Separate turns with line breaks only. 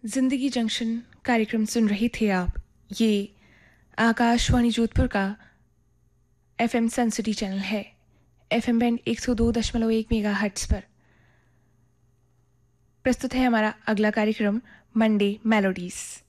जिंदगी जंक्शन कार्यक्रम सुन रहे थे आप। ये आकाशवाणी जोधपुर का एफएम सन सिटी चैनल है। एफएम बैंड 102.1 मेगाहर्ट्ज पर प्रस्तुत है हमारा अगला कार्यक्रम मंडे मेलोडीज।